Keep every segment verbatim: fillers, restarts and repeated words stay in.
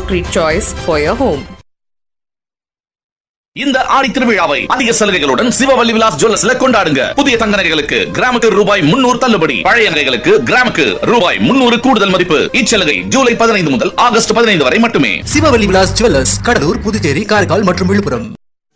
concrete choice for your home. இந்த ஆடி திருவிழாவை அதிக சலுகைகளுடன் சிவவல்லி விலாஸ் ஜுவல்லர்ஸ்ல கொண்டாடுங்க. புதிய தங்க நகைகளுக்கு கிராமுக்கு ரூபாய் முன்னூறு தள்ளுபடி, பழைய நகைகளுக்கு கிராமுக்கு ரூபாய் முன்னூறு கூடுதல் மதிப்பு. இச்சலுகை ஜூலை பதினைந்து முதல் ஆகஸ்ட் பதினைந்து வரை மட்டுமே. சிவவல்லி விலாஸ் ஜுவல்லர்ஸ், கடலூர், புதுச்சேரி, காரைக்கால் மற்றும் விழுப்புரம்.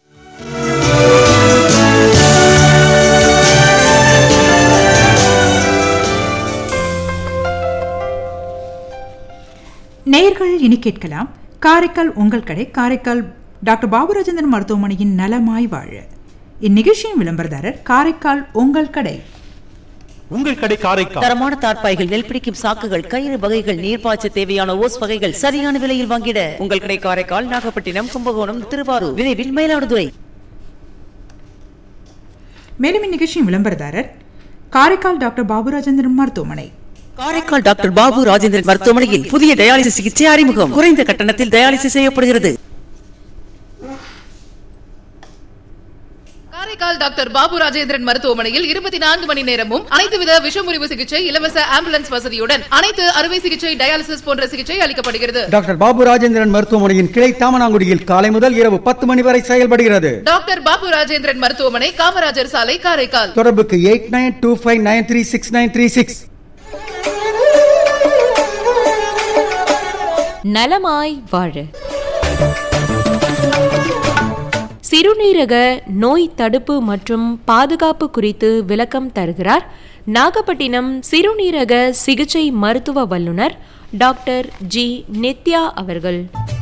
நேயர்கள் இனி கேட்கலாம் காரைக்கால் உங்கள் கடை. காரைக்கால் டாக்டர் பாபு ராஜேந்திரன் மருத்துவமனையின் நலமாய் வாழ. இந்நிகழ்ச்சியின் விளம்பரதாரர் காரைக்கால் உங்கள் கடை. உங்கள் கடை காரைக்கால். தரமான தார்ப்பாய்கள், நெல் பிடிக்கும் சாக்குகள், கயிறு வகைகள், நீர்ப்பாய்ச்ச தேவையான ஓஸ் வகைகள் சரியான விலையில் வாங்கிட உங்கள் கடை காரைக்கால், நாகப்பட்டினம், கும்பகோணம், திருவாரூர், விரைவில் மயிலாடுதுறை. மேலும் இந்நிகழ்ச்சியின் விளம்பரதாரர் காரைக்கால் டாக்டர் பாபு ராஜேந்திரன் மருத்துவமனை. காரைக்கால் டாக்டர் பாபு ராஜேந்திரன் மருத்துவமனையில் புதிய டயாலிசிஸ் சிகிச்சை அறிமுகம். குறைந்த கட்டணத்தில் டயாலிசிஸ் செய்யப்படுகிறது. காரைக்கால் டாக்டர் பாபு ராஜேந்திரன் மருத்துவமனையில் இருபத்தி நான்கு மணி நேரமும் அனைத்து வித விஷமுறிவு சிகிச்சை, இலவச ஆம்புலன்ஸ் வசதியுடன் அனைத்து அறுவை சிகிச்சை, டயாலிசிஸ் போன்ற சிகிச்சை அளிக்கப்படுகிறது. டாக்டர் பாபு ராஜேந்திரன் மருத்துவமனையின் கிளை தாமனாங்குடியில் காலை முதல் இரவு பத்து மணி வரை செயல்படுகிறது. டாக்டர் பாபு ராஜேந்திரன் மருத்துவமனை, காமராஜர் சாலை, காரைக்கால். தொடர்புக்கு eight nine two five nine three six nine three six. நலமாய் வாழ. சிறுநீரக நோய் தடுப்பு மற்றும் பாதுகாப்பு குறித்து விளக்கம் தருகிறார் நாகப்பட்டினம் சிறுநீரக சிகிச்சை மருத்துவ வல்லுநர் டாக்டர் ஜி நித்யா அவர்கள்.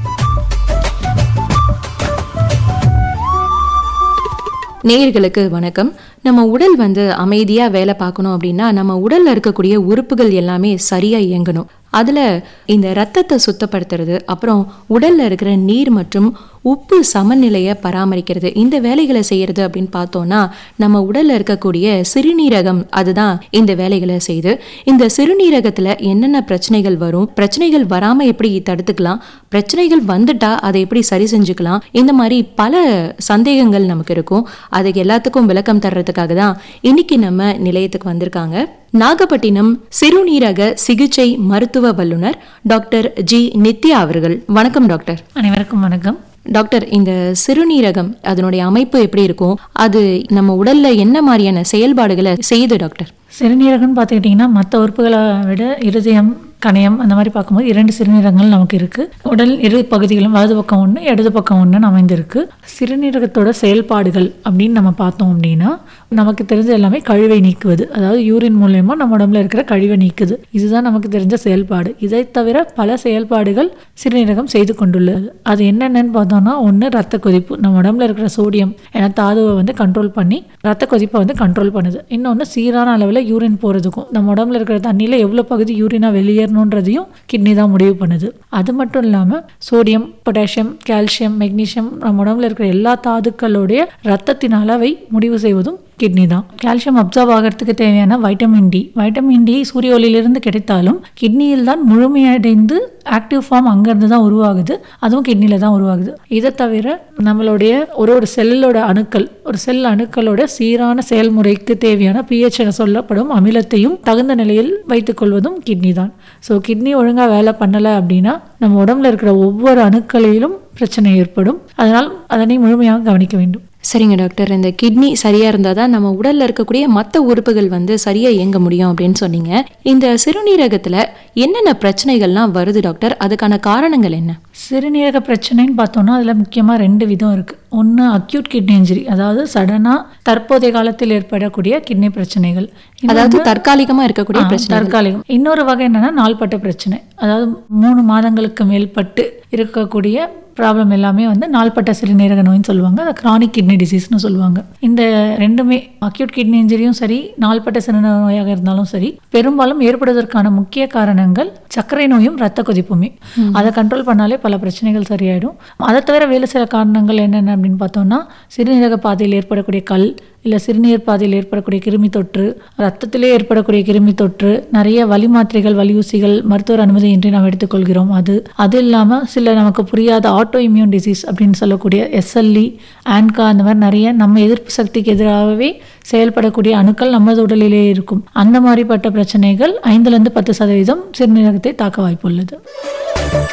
நேயர்களுக்கு வணக்கம். நம்ம உடல் வந்து அமைதியாக வேலை பார்க்கணும் அப்படின்னா நம்ம உடலில் இருக்கக்கூடிய உறுப்புகள் எல்லாமே சரியாக இயங்கணும். அதில் இந்த ரத்தத்தை சுத்தப்படுத்துறது, அப்புறம் உடலில் இருக்கிற நீர் மற்றும் உப்பு சமநிலையை பராமரிக்கிறது, இந்த வேலைகளை செய்கிறது அப்படின்னு பார்த்தோன்னா நம்ம உடலில் இருக்கக்கூடிய சிறுநீரகம் அதுதான் இந்த வேலைகளை செய்யுது. இந்த சிறுநீரகத்தில் என்னென்ன பிரச்சனைகள் வரும், பிரச்சனைகள் வராமல் எப்படி தடுத்துக்கலாம், பிரச்சனைகள் வந்துட்டா அதை எப்படி சரி செஞ்சுக்கலாம், இந்த மாதிரி பல சந்தேகங்கள் நமக்கு இருக்கும். அதுக்கு எல்லாத்துக்கும் விளக்கம் தர்றதுக்காக தான் இன்னைக்கு நம்ம நிலையத்துக்கு வந்திருக்காங்க நாகப்பட்டினம் சிறுநீரக சிகிச்சை மருத்துவ வல்லுநர் டாக்டர் ஜி நித்யா அவர்கள். வணக்கம் டாக்டர். அனைவருக்கும் வணக்கம் டாக்டர். இந்த சிறுநீரகம் அதனுடைய அமைப்பு எப்படி இருக்கும், அது நம்ம உடல்ல என்ன மாதிரியான செயல்பாடுகளை செய்யுது டாக்டர்? சிறுநீரகம்னு பார்த்துக்கிட்டிங்கன்னா மற்ற உறுப்புகளை விட இருதயம், கணையம் அந்த மாதிரி பார்க்கும்போது இரண்டு சிறுநீரகங்கள் நமக்கு இருக்குது. உடல் இரு பகுதிகளும் வலது பக்கம் ஒன்று, இடது பக்கம் ஒன்று அமைந்திருக்கு. சிறுநீரகத்தோட செயல்பாடுகள் அப்படின்னு நம்ம பார்த்தோம் அப்படின்னா நமக்கு தெரிஞ்ச எல்லாமே கழிவை நீக்குவது, அதாவது யூரின் மூலயமா நம்ம உடம்புல இருக்கிற கழிவை நீக்குது. இதுதான் நமக்கு தெரிஞ்ச செயல்பாடு. இதை தவிர பல செயல்பாடுகள் சிறுநீரகம் செய்து கொண்டுள்ளது. அது என்னென்னு பார்த்தோம்னா, ஒன்று ரத்த கொதிப்பு, நம்ம உடம்புல இருக்கிற சோடியம் என தாதுவை வந்து கண்ட்ரோல் பண்ணி ரத்த கொதிப்பை வந்து கண்ட்ரோல் பண்ணுது. இன்னொன்று சீரான அளவில் யூரின் போகிறதுக்கும், நம்ம உடம்புல இருக்கிற தண்ணியில் எவ்வளோ பகுதி யூரினா வெளியேறணுன்றதையும் கிட்னி தான் முடிவு பண்ணுது. அது மட்டும் இல்லாமல் சோடியம், பொட்டாசியம், கால்சியம், மெக்னீசியம் நம்ம உடம்புல இருக்கிற எல்லா தாதுக்களுடைய ரத்தத்தின் அளவை முடிவு செய்வதும் கிட்னி தான். கால்சியம் அப்சார்ப் ஆகிறதுக்கு தேவையான வைட்டமின் டி வைட்டமின் டி சூரிய ஒளியிலிருந்து கிடைத்தாலும் கிட்னியில் தான் முழுமையடைந்து ஆக்டிவ் ஃபார்ம் அங்கேருந்து தான் உருவாகுது, அதுவும் கிட்னியில் தான் உருவாகுது. இதை தவிர நம்மளுடைய ஒரு ஒரு செல்லோட அணுக்கள், ஒரு செல் அணுக்களோட சீரான செயல்முறைக்கு தேவையான பிஹெச் என சொல்லப்படும் அமிலத்தையும் தகுந்த நிலையில் வைத்துக்கொள்வதும் கிட்னி தான். ஸோ கிட்னி ஒழுங்காக வேலை பண்ணலை அப்படின்னா நம்ம உடம்புல இருக்கிற ஒவ்வொரு அணுக்களிலும் பிரச்சனை ஏற்படும். அதனால் அதனை முழுமையாக கவனிக்க வேண்டும். சரிங்க டாக்டர். இந்த கிட்னி சரியா இருந்தால் தான் நம்ம உடல்ல இருக்கக்கூடிய மற்ற உறுப்புகள் வந்து சரியா இயங்க முடியும் அப்படின்னு சொன்னீங்க. இந்த சிறுநீரகத்துல என்னென்ன பிரச்சனைகள்லாம் வருது டாக்டர், அதுக்கான காரணங்கள் என்ன? சிறுநீரக பிரச்சனைன்னு பார்த்தோம்னா அதில் முக்கியமாக ரெண்டு விதம் இருக்குது. ஒன்று அக்யூட் கிட்னி இன்ஜுரி, அதாவது சடனாக தற்போதைய காலத்தில் ஏற்படக்கூடிய கிட்னி பிரச்சனைகள், அதாவது தற்காலிகமாக இருக்கக்கூடிய பிரச்சனை. தற்காலிகம். இன்னொரு வகை என்னன்னா நாள்பட்ட பிரச்சனை, அதாவது மூணு மாதங்களுக்கு மேல்பட்டு இருக்கக்கூடிய ப்ராப்ளம் எல்லாமே வந்து நாள்பட்ட சிறுநீரக நோயின்னு சொல்லுவாங்க. அதை கிரானிக் கிட்னி டிசீஸ்னு சொல்லுவாங்க. இந்த ரெண்டுமே அக்யூட் கிட்னி இன்ஜுரியும் சரி, நாள்பட்ட சிறுநீரக நோயாக இருந்தாலும் சரி, பெரும்பாலும் ஏற்படுவதற்கான முக்கிய காரணங்கள் சர்க்கரை நோயும் ரத்த கொதிப்புமே. அதை கண்ட்ரோல் பண்ணாலே பல பிரச்சனைகள் சரியாயிடும். அதை தவிர வேறு சில காரணங்கள் என்னென்ன அப்படின்னு பார்த்தோம்னா, சிறுநீரக பாதையில் ஏற்படக்கூடிய கல், இல்லை சிறுநீர் பாதையில் ஏற்படக்கூடிய கிருமி தொற்று, ரத்தத்திலே ஏற்படக்கூடிய கிருமி தொற்று, நிறைய வலி மாத்திரைகள், வலி ஊசிகள் மருத்துவர் அனுமதியின்றி நாம் எடுத்துக்கொள்கிறோம். அது அது இல்லாமல் சில நமக்கு புரியாத ஆட்டோ இம்யூன் டிசீஸ் அப்படின்னு சொல்லக்கூடிய எஸ்எல்இ, ஆன்கா, அந்த மாதிரி நிறைய நம்ம எதிர்ப்பு சக்திக்கு எதிராகவே செயல்படக்கூடிய அணுக்கள் நமது உடலிலே இருக்கும். அந்த மாதிரிப்பட்ட பிரச்சனைகள் ஐந்துலேருந்து பத்து சதவீதம் சிறுநீரகத்தை தாக்க வாய்ப்புள்ளது.